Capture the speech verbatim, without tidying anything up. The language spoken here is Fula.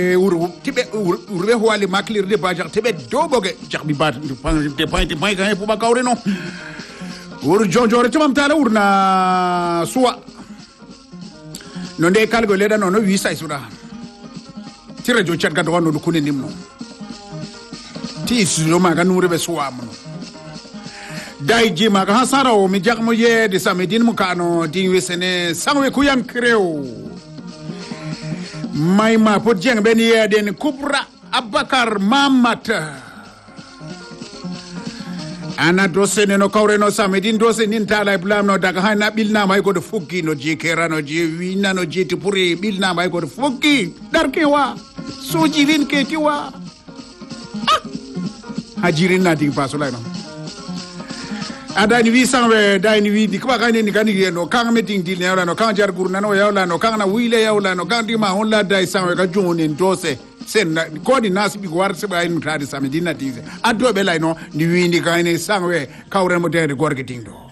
uru tibe uru wali maklir de bajar tibe doboge jaxbi bat de point point kan pour ba kawre no uru jonjore tumam tala urna suwa no de kalgo leda no no wisa isuda tira jo chat gadwa no kunen nimno ti su ma ga nure be suwa mo dai ji ma ga hasara o mi jaxmo ye de samedin mu kano di wesene samwe ku yan kreo Maima pot jeng ben yeden Kubra Abakar Mamata ana dose no kawre no samedin dose nin tala blam no daga hana bilna may ko de fukki no jekera no je wina no jeti puri bilna may ko de fukki darke wa sojirin ke ti wa ah hajirin na ding pasolay no adani wi sanwe dani wi di kwa kane ni kani no kanga meeting dil ne no kanga jar gurna no yawla no kanga wile yawla no kandi ma holla dai sanwe ka joni ndose sen ko di nas bi war se bay mutade samedina tize ado be lay no ni wi ni kane sanwe kawre mo de gorge dingdo